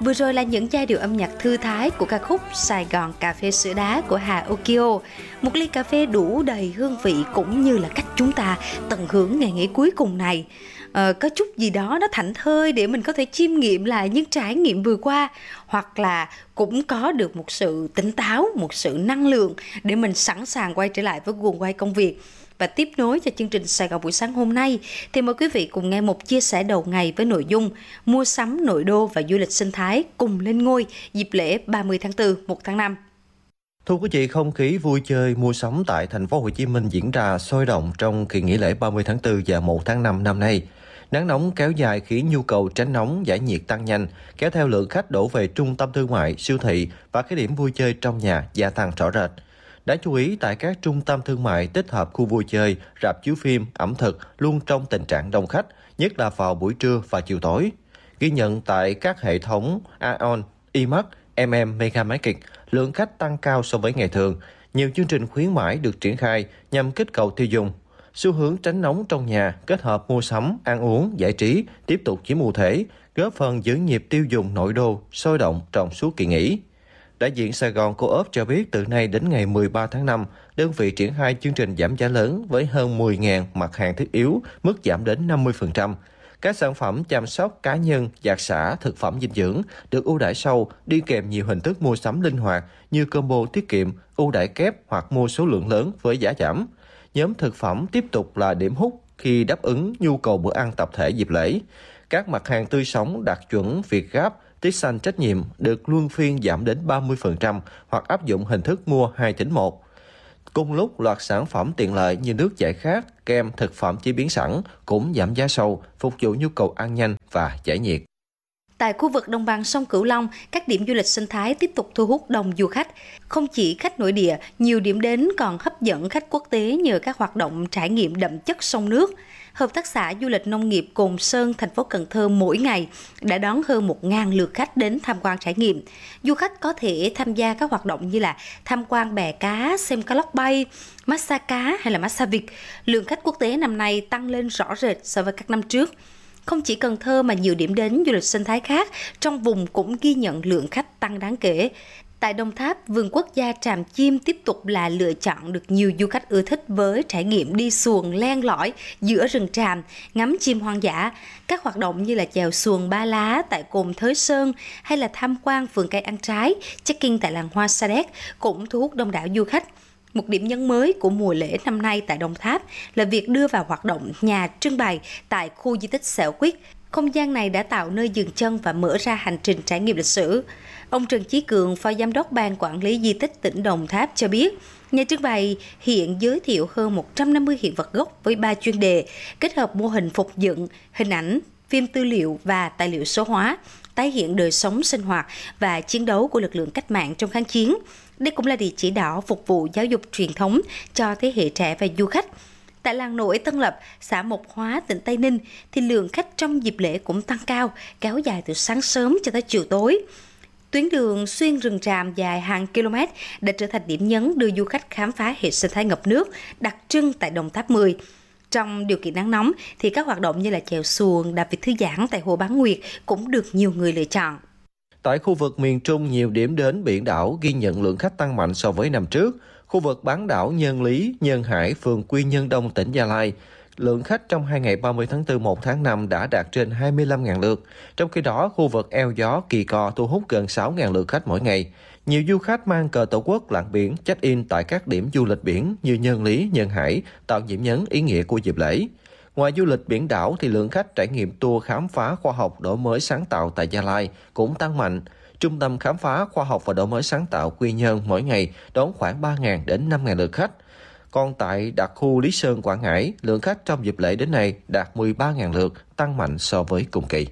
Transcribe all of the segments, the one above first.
Vừa rồi là những giai điệu âm nhạc thư thái của ca khúc Sài Gòn Cà phê Sữa Đá của Hà Okio. Một ly cà phê đủ đầy hương vị cũng như là cách chúng ta tận hưởng ngày nghỉ cuối cùng này. Có chút gì đó nó thảnh thơi để mình có thể chiêm nghiệm lại những trải nghiệm vừa qua, hoặc là cũng có được một sự tỉnh táo, một sự năng lượng để mình sẵn sàng quay trở lại với guồng quay công việc. Và tiếp nối cho chương trình Sài Gòn buổi sáng hôm nay thì mời quý vị cùng nghe một chia sẻ đầu ngày với nội dung mua sắm nội đô và du lịch sinh thái cùng lên ngôi dịp lễ 30 tháng 4, 1 tháng 5. Thưa quý vị, không khí vui chơi mua sắm tại thành phố Hồ Chí Minh diễn ra sôi động trong kỳ nghỉ lễ 30 tháng 4 và 1 tháng 5 năm nay. Nắng nóng kéo dài khiến nhu cầu tránh nóng giải nhiệt tăng nhanh, kéo theo lượng khách đổ về trung tâm thương mại, siêu thị và các điểm vui chơi trong nhà gia tăng rõ rệt. Đáng chú ý, tại các trung tâm thương mại tích hợp khu vui chơi, rạp chiếu phim, ẩm thực luôn trong tình trạng đông khách, nhất là vào buổi trưa và chiều tối. Ghi nhận tại các hệ thống Aeon, E-Mart, Mega Market, lượng khách tăng cao so với ngày thường. Nhiều chương trình khuyến mãi được triển khai nhằm kích cầu tiêu dùng. Xu hướng tránh nóng trong nhà kết hợp mua sắm, ăn uống, giải trí tiếp tục chiếm ưu thế, góp phần giữ nhịp tiêu dùng nội đô sôi động trong suốt kỳ nghỉ. Đại diện Sài Gòn Co-op cho biết từ nay đến ngày 13 tháng 5, đơn vị triển khai chương trình giảm giá lớn với hơn 10.000 mặt hàng thiết yếu, mức giảm đến 50%. Các sản phẩm chăm sóc cá nhân, giặt xả, thực phẩm dinh dưỡng được ưu đãi sâu, đi kèm nhiều hình thức mua sắm linh hoạt như combo tiết kiệm, ưu đãi kép hoặc mua số lượng lớn với giá giảm. Nhóm thực phẩm tiếp tục là điểm hút khi đáp ứng nhu cầu bữa ăn tập thể dịp lễ. Các mặt hàng tươi sống đạt chuẩn Việt Gáp, Tiết Xanh trách nhiệm được luân phiên giảm đến 30% hoặc áp dụng hình thức mua 2 tính 1. Cùng lúc, loạt sản phẩm tiện lợi như nước giải khát, kem, thực phẩm chế biến sẵn cũng giảm giá sâu, phục vụ nhu cầu ăn nhanh và giải nhiệt. Tại khu vực đồng bằng sông Cửu Long, các điểm du lịch sinh thái tiếp tục thu hút đông du khách. Không chỉ khách nội địa, nhiều điểm đến còn hấp dẫn khách quốc tế nhờ các hoạt động trải nghiệm đậm chất sông nước. Hợp tác xã du lịch nông nghiệp Cồn Sơn, thành phố Cần Thơ mỗi ngày đã đón hơn 1.000 lượt khách đến tham quan trải nghiệm. Du khách có thể tham gia các hoạt động như là tham quan bè cá, xem cá lóc bay, massage cá hay là massage vịt. Lượng khách quốc tế năm nay tăng lên rõ rệt so với các năm trước. Không chỉ Cần Thơ mà nhiều điểm đến du lịch sinh thái khác trong vùng cũng ghi nhận lượng khách tăng đáng kể. Tại Đồng Tháp, vườn quốc gia Tràm Chim tiếp tục là lựa chọn được nhiều du khách ưa thích với trải nghiệm đi xuồng len lỏi giữa rừng tràm, ngắm chim hoang dã. Các hoạt động như là chèo xuồng Ba Lá tại Cồn Thới Sơn hay là tham quan vườn cây ăn trái, check-in tại làng hoa Sa Đéc cũng thu hút đông đảo du khách. Một điểm nhấn mới của mùa lễ năm nay tại Đồng Tháp là việc đưa vào hoạt động nhà trưng bày tại khu di tích Xẻo Quýt. Không gian này đã tạo nơi dừng chân và mở ra hành trình trải nghiệm lịch sử. Ông Trần Chí Cường, Phó Giám đốc Ban Quản lý Di tích tỉnh Đồng Tháp cho biết, nhà trưng bày hiện giới thiệu hơn 150 hiện vật gốc với 3 chuyên đề, kết hợp mô hình phục dựng, hình ảnh, phim tư liệu và tài liệu số hóa, tái hiện đời sống sinh hoạt và chiến đấu của lực lượng cách mạng trong kháng chiến. Đây cũng là địa chỉ đỏ phục vụ giáo dục truyền thống cho thế hệ trẻ và du khách. Tại làng nổi Tân Lập, xã Mộc Hóa, tỉnh Tây Ninh, thì lượng khách trong dịp lễ cũng tăng cao, kéo dài từ sáng sớm cho tới chiều tối. Tuyến đường xuyên rừng tràm dài hàng km đã trở thành điểm nhấn đưa du khách khám phá hệ sinh thái ngập nước đặc trưng tại Đồng Tháp 10. Trong điều kiện nắng nóng thì các hoạt động như là chèo xuồng, đạp vịt thư giãn tại Hồ Bán Nguyệt cũng được nhiều người lựa chọn. Tại khu vực miền Trung, nhiều điểm đến biển đảo ghi nhận lượng khách tăng mạnh so với năm trước. Khu vực bán đảo Nhân Lý, Nhân Hải, phường Quy Nhơn Đông, tỉnh Gia Lai, lượng khách trong 2 ngày 30 tháng 4, 1 tháng 5 đã đạt trên 25.000 lượt. Trong khi đó, khu vực eo gió Kỳ Co thu hút gần 6.000 lượt khách mỗi ngày. Nhiều du khách mang cờ Tổ quốc lặn biển, check-in tại các điểm du lịch biển như Nhân Lý, Nhân Hải, tạo điểm nhấn ý nghĩa của dịp lễ. Ngoài du lịch biển đảo thì lượng khách trải nghiệm tour khám phá khoa học đổi mới sáng tạo tại Gia Lai cũng tăng mạnh. Trung tâm khám phá khoa học và đổi mới sáng tạo Quy Nhơn mỗi ngày đón khoảng 3.000 đến 5.000 lượt khách. Còn tại đặc khu Lý Sơn, Quảng Ngãi, lượng khách trong dịp lễ đến nay đạt 13.000 lượt, tăng mạnh so với cùng kỳ.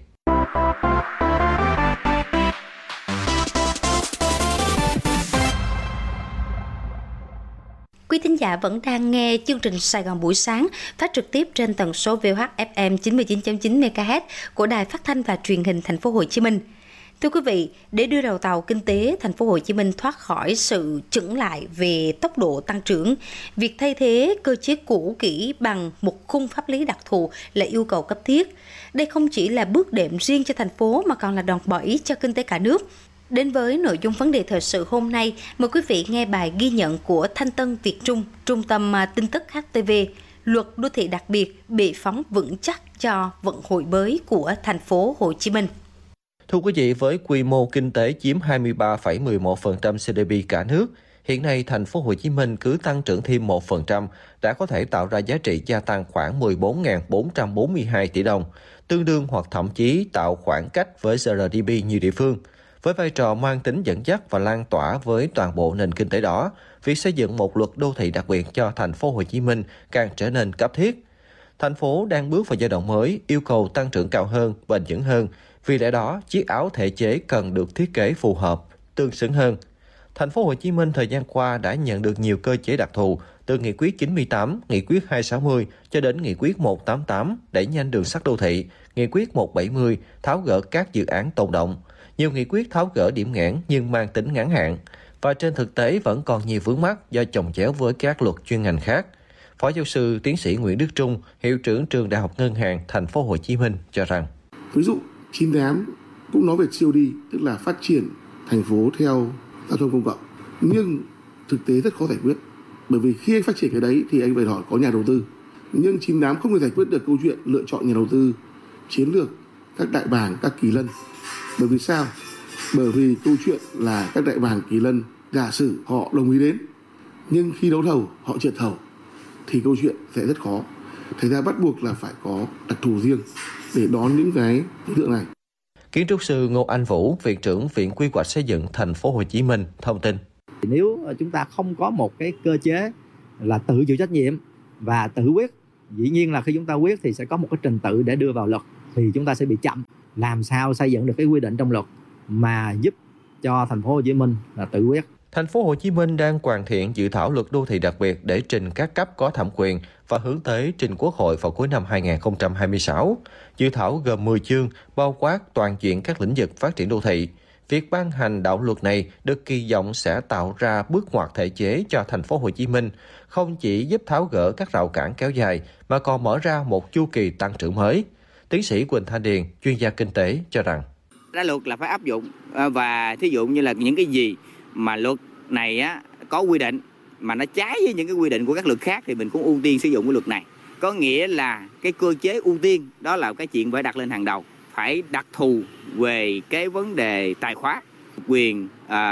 Quý thính giả vẫn đang nghe chương trình Sài Gòn buổi sáng phát trực tiếp trên tần số VOH FM 99.9 MHz của Đài Phát thanh và Truyền hình Thành phố Hồ Chí Minh. Thưa quý vị, để đưa đầu tàu kinh tế thành phố Hồ Chí Minh thoát khỏi sự chững lại về tốc độ tăng trưởng, việc thay thế cơ chế cũ kỹ bằng một khung pháp lý đặc thù là yêu cầu cấp thiết. Đây không chỉ là bước đệm riêng cho thành phố mà còn là đòn bẩy cho kinh tế cả nước. Đến với nội dung vấn đề thời sự hôm nay, mời quý vị nghe bài ghi nhận của Thanh Tân Việt Trung, Trung tâm tin tức HTV, luật đô thị đặc biệt bệ phóng vững chắc cho vận hội mới của thành phố Hồ Chí Minh. Thưa quý vị, với quy mô kinh tế chiếm 23,11% GDP cả nước, hiện nay thành phố Hồ Chí Minh cứ tăng trưởng thêm 1% đã có thể tạo ra giá trị gia tăng khoảng 14.442 tỷ đồng, tương đương hoặc thậm chí tạo khoảng cách với GDP nhiều địa phương. Với vai trò mang tính dẫn dắt và lan tỏa với toàn bộ nền kinh tế đó, việc xây dựng một luật đô thị đặc biệt cho thành phố Hồ Chí Minh càng trở nên cấp thiết. Thành phố đang bước vào giai đoạn mới, yêu cầu tăng trưởng cao hơn, bền vững hơn. Vì lẽ đó, chiếc áo thể chế cần được thiết kế phù hợp, tương xứng hơn. Thành phố Hồ Chí Minh thời gian qua đã nhận được nhiều cơ chế đặc thù, từ Nghị quyết 98, Nghị quyết 260 cho đến Nghị quyết 188 đẩy nhanh đường sắt đô thị, Nghị quyết 170 tháo gỡ các dự án tồn động. Nhiều nghị quyết tháo gỡ điểm nghẽn nhưng mang tính ngắn hạn, và trên thực tế vẫn còn nhiều vướng mắc do chồng chéo với các luật chuyên ngành khác. Phó giáo sư tiến sĩ Nguyễn Đức Trung, hiệu trưởng trường Đại học Ngân hàng Thành phố Hồ Chí Minh cho rằng: ví dụ 98 cũng nói về COD, tức là phát triển thành phố theo giao thông công cộng, nhưng thực tế rất khó giải quyết, bởi vì khi anh phát triển cái đấy thì anh phải hỏi có nhà đầu tư, nhưng 98 không thể giải quyết được câu chuyện lựa chọn nhà đầu tư chiến lược, các đại bàng, các kỳ lân. Bởi vì sao? Bởi vì câu chuyện là các đại bàng kỳ lân giả sử họ đồng ý đến, nhưng khi đấu thầu họ trượt thầu thì câu chuyện sẽ rất khó. Thành ra bắt buộc là phải có đặc thù riêng để đón những cái đối tượng này. Kiến trúc sư Ngô Anh Vũ, Viện trưởng Viện Quy hoạch Xây dựng Thành phố Hồ Chí Minh thông tin: nếu chúng ta không có một cái cơ chế là tự chịu trách nhiệm và tự quyết, dĩ nhiên là khi chúng ta quyết thì sẽ có một cái trình tự để đưa vào luật, thì chúng ta sẽ bị chậm. Làm sao xây dựng được cái quy định trong luật mà giúp cho thành phố Hồ Chí Minh là tự quyết. Thành phố Hồ Chí Minh đang hoàn thiện dự thảo luật đô thị đặc biệt để trình các cấp có thẩm quyền và hướng tới trình Quốc hội vào cuối năm 2026. Dự thảo gồm 10 chương, bao quát toàn diện các lĩnh vực phát triển đô thị. Việc ban hành đạo luật này được kỳ vọng sẽ tạo ra bước ngoặt thể chế cho thành phố Hồ Chí Minh, không chỉ giúp tháo gỡ các rào cản kéo dài mà còn mở ra một chu kỳ tăng trưởng mới. Tiến sĩ Quỳnh Thanh Điền, chuyên gia kinh tế cho rằng: ra luật là phải áp dụng, và thí dụ như là những cái gì mà luật này á có quy định mà nó trái với những cái quy định của các luật khác thì mình cũng ưu tiên sử dụng cái luật này. Có nghĩa là cái cơ chế ưu tiên đó là cái chuyện phải đặt lên hàng đầu, phải đặc thù về cái vấn đề tài khoá, quyền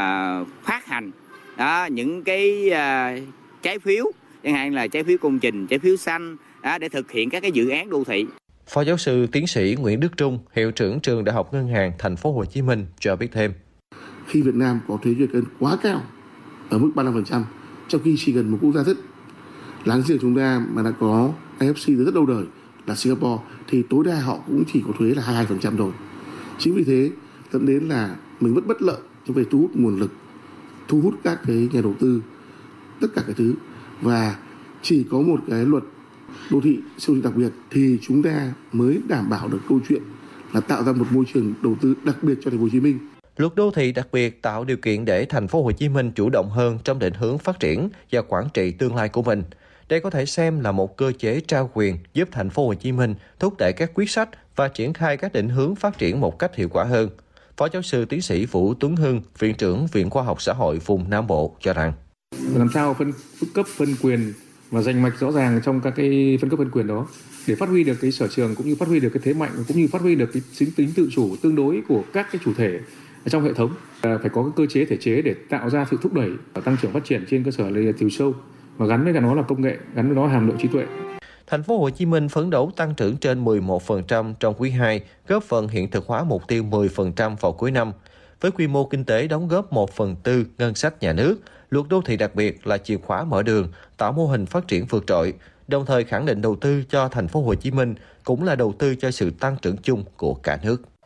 phát hành đó, những cái trái phiếu, chẳng hạn là trái phiếu công trình, trái phiếu xanh đó, để thực hiện các cái dự án đô thị. Phó giáo sư tiến sĩ Nguyễn Đức Trung, hiệu trưởng trường Đại học Ngân hàng Thành phố Hồ Chí Minh cho biết thêm: khi Việt Nam có thuế doanh cân quá cao ở mức 35%, trong khi chỉ cần một quốc gia rất láng giềng chúng ta mà đã có IFC từ rất lâu đời là Singapore, thì tối đa họ cũng chỉ có thuế là 22% thôi. Chính vì thế dẫn đến là mình vẫn bất lợi trong việc thu hút nguồn lực, thu hút các cái nhà đầu tư, tất cả cái thứ. Và chỉ có một cái luật đô thị siêu thị đặc biệt thì chúng ta mới đảm bảo được câu chuyện là tạo ra một môi trường đầu tư đặc biệt cho thành phố Hồ Chí Minh. Luật đô thị đặc biệt tạo điều kiện để thành phố Hồ Chí Minh chủ động hơn trong định hướng phát triển và quản trị tương lai của mình. Đây có thể xem là một cơ chế trao quyền giúp thành phố Hồ Chí Minh thúc đẩy các quyết sách và triển khai các định hướng phát triển một cách hiệu quả hơn. Phó giáo sư tiến sĩ Vũ Tuấn Hưng, Viện trưởng Viện Khoa học Xã hội vùng Nam Bộ cho rằng: làm sao phân cấp phân quyền và rành mạch rõ ràng trong các cái phân cấp phân quyền đó để phát huy được cái sở trường, cũng như phát huy được cái thế mạnh, cũng như phát huy được cái tính tự chủ tương đối của các cái chủ thể trong hệ thống. Phải có cái cơ chế thể chế để tạo ra sự thúc đẩy và tăng trưởng phát triển trên cơ sở là chiều sâu, và gắn với cả nó là công nghệ, gắn với nó là hàm lượng trí tuệ. Thành phố Hồ Chí Minh phấn đấu tăng trưởng trên 11% trong quý 2, góp phần hiện thực hóa mục tiêu 10% vào cuối năm. Với quy mô kinh tế đóng góp 1/4 ngân sách nhà nước, luật đô thị đặc biệt là chìa khóa mở đường, tạo mô hình phát triển vượt trội, đồng thời khẳng định đầu tư cho thành phố Hồ Chí Minh cũng là đầu tư cho sự tăng trưởng chung của cả nước.